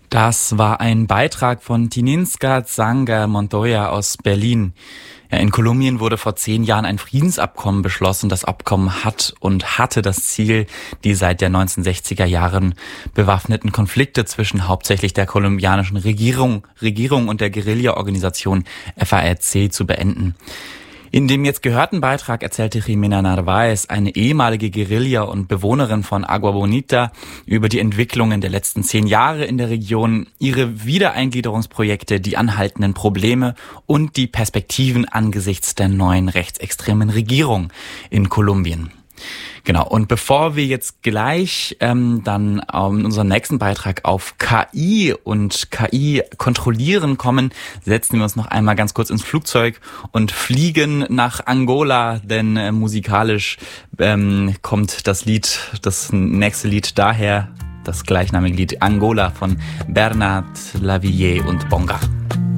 Das war ein Beitrag von Tininska Tsanga Montoya aus Berlin. Ja, in Kolumbien wurde vor 10 Jahren ein Friedensabkommen beschlossen. Das Abkommen hat und hatte das Ziel, die seit der 1960er Jahren bewaffneten Konflikte zwischen hauptsächlich der kolumbianischen Regierung und der Guerilla-Organisation FARC zu beenden. In dem jetzt gehörten Beitrag erzählte Jimena Narváez, eine ehemalige Guerilla und Bewohnerin von Agua Bonita, über die Entwicklungen der letzten 10 Jahre in der Region, ihre Wiedereingliederungsprojekte, die anhaltenden Probleme und die Perspektiven angesichts der neuen rechtsextremen Regierung in Kolumbien. Genau, und bevor wir jetzt gleich dann in unserem nächsten Beitrag auf KI und KI kontrollieren kommen, setzen wir uns noch einmal ganz kurz ins Flugzeug und fliegen nach Angola, denn musikalisch kommt das nächste Lied daher, das gleichnamige Lied Angola von Bernard Lavilliers und Bonga.